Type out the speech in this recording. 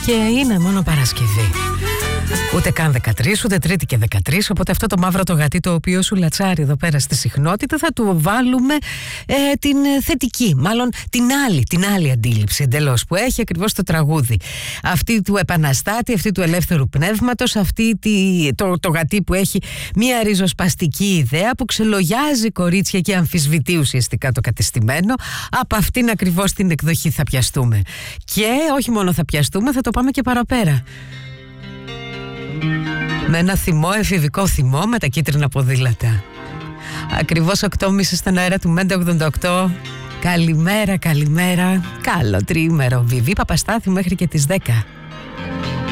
Και είναι μόνο Παρασκευή. Ούτε καν 13, ούτε Τρίτη και 13. Οπότε αυτό το μαύρο το γατί το οποίο σου λατσάρει εδώ πέρα στη συχνότητα θα του βάλουμε την θετική, μάλλον την άλλη αντίληψη εντελώς που έχει ακριβώς το τραγούδι. Αυτή του επαναστάτη, αυτή του ελεύθερου πνεύματος, αυτή το γατί που έχει μια ριζοσπαστική ιδέα που ξελογιάζει κορίτσια και αμφισβητεί ουσιαστικά το κατεστημένο. Από αυτήν ακριβώς την εκδοχή θα πιαστούμε. Και όχι μόνο θα πιαστούμε, θα το πάμε και παραπέρα. Με ένα θυμό, εφηβικό θυμό με τα κίτρινα ποδήλατα. Ακριβώς 8.30 στον αέρα του Μέντε 88. Καλημέρα, καλημέρα. Καλό τριήμερο. Βιβί Παπαστάθη μέχρι και τις 10.